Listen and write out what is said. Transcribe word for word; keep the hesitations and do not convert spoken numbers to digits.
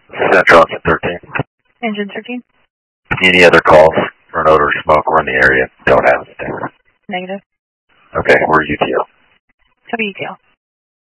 Central Engine thirteen. Engine thirteen. Any other calls for an odor of smoke? We're in the area. Don't have it there. Negative. Okay, we're U T L. W T L.